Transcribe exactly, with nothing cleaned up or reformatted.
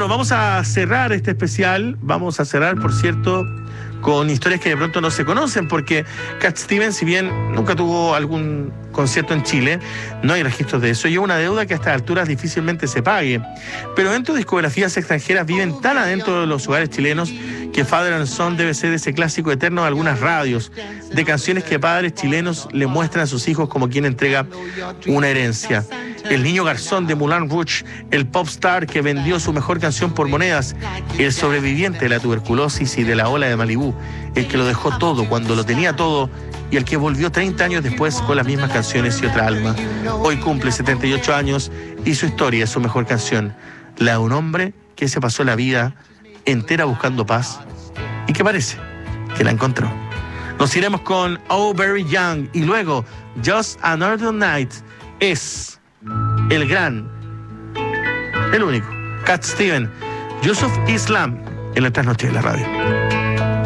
Bueno, vamos a cerrar este especial. Vamos a cerrar, por cierto, con historias que de pronto no se conocen, porque Cat Stevens, si bien nunca tuvo algún concierto en Chile, no hay registros de eso, y es una deuda que a estas alturas difícilmente se pague. Pero dentro de discografías extranjeras viven tan adentro de los hogares chilenos que Father and Son debe ser ese clásico eterno de algunas radios, de canciones que padres chilenos le muestran a sus hijos como quien entrega una herencia. El niño garzón de Moulin Rouge, el pop star que vendió su mejor canción por monedas, el sobreviviente de la tuberculosis y de la ola de Malibú, el que lo dejó todo cuando lo tenía todo y el que volvió treinta años después con las mismas canciones y otra alma. Hoy cumple setenta y ocho años y su historia es su mejor canción, la de un hombre que se pasó la vida entera buscando paz y que parece que la encontró. Nos iremos con Oh Very Young y luego Just Another Night. Es el gran, el único, Cat Stevens, Yusuf Islam en la trasnoche de la radio.